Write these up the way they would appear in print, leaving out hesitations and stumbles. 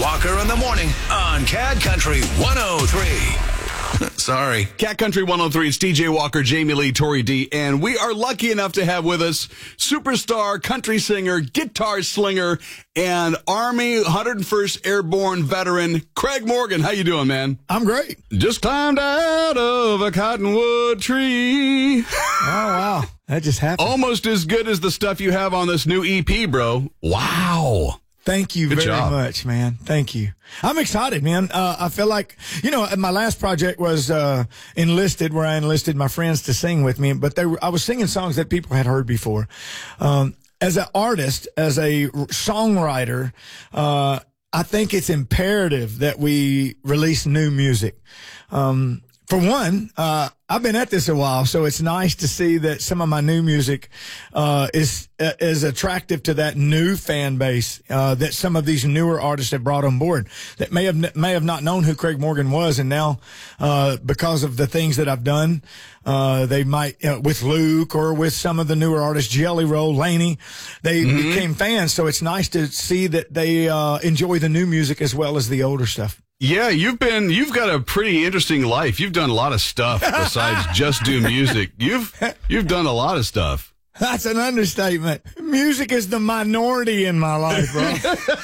Walker in the morning on Cat Country 103. Sorry. Cat Country 103, it's DJ Walker, Jamie Lee, Tori D, and we are lucky enough to have with us superstar, country singer, guitar slinger, and Army 101st Airborne veteran, Craig Morgan. How you doing, man? I'm great. Just climbed out of a cottonwood tree. Oh, wow. That just happened. Almost as good as the stuff you have on this new EP, bro. Wow. Thank you very much, man. Thank you. I'm excited, man. I feel like, my last project was Enlisted, where I enlisted my friends to sing with me, but I was singing songs that people had heard before. As an artist, as a songwriter, I think it's imperative that we release new music. For one, I've been at this a while, so it's nice to see that some of my new music is attractive to that new fan base that some of these newer artists have brought on board that may have not known who Craig Morgan was, and now because of the things that I've done, they might with Luke or with some of the newer artists, Jelly Roll, Laney, they became fans. So it's nice to see that they enjoy the new music as well as the older stuff. Yeah, you've got a pretty interesting life. You've done a lot of stuff besides just do music. You've done a lot of stuff. That's an understatement. Music is the minority in my life, bro.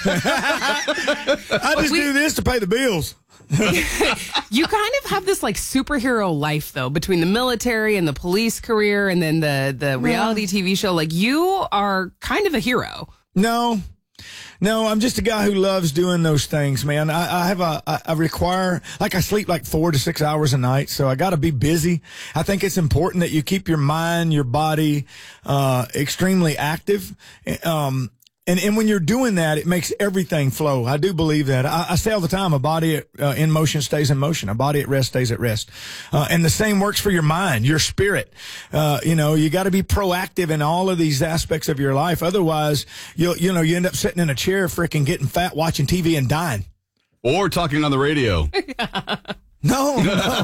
I just do this to pay the bills. You kind of have this like superhero life though, between the military and the police career and then the reality TV show. Like, you are kind of a hero. No, I'm just a guy who loves doing those things, man. I require, I sleep like 4 to 6 hours a night, so I got to be busy. I think it's important that you keep your mind, your body, extremely active. And when you're doing that, it makes everything flow. I do believe that. I say all the time, a body in motion stays in motion. A body at rest stays at rest. And the same works for your mind, your spirit. You got to be proactive in all of these aspects of your life. Otherwise, you end up sitting in a chair, freaking getting fat, watching TV and dying. Or talking on the radio. No.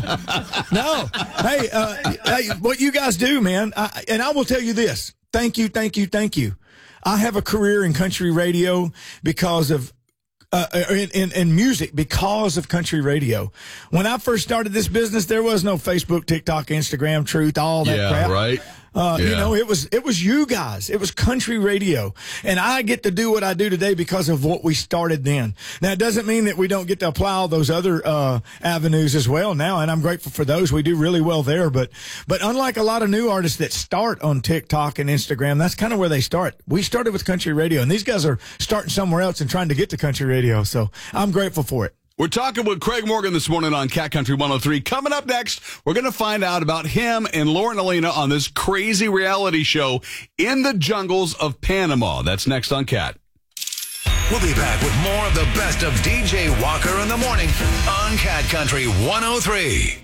Hey, what you guys do, man. And I will tell you this. Thank you. I have a career in country radio because of, in music because of country radio. When I first started this business, there was no Facebook, TikTok, Instagram, Truth, all that crap. Yeah, right. It was you guys. It was country radio. And I get to do what I do today because of what we started then. Now, it doesn't mean that we don't get to apply all those other avenues as well now, and I'm grateful for those. We do really well there. But unlike a lot of new artists that start on TikTok and Instagram, that's kind of where they start. We started with country radio, and these guys are starting somewhere else and trying to get to country radio. So I'm grateful for it. We're talking with Craig Morgan this morning on Cat Country 103. Coming up next, we're going to find out about him and Lauren Alina on this crazy reality show in the jungles of Panama. That's next on Cat. We'll be back with more of the best of DJ Walker in the morning on Cat Country 103.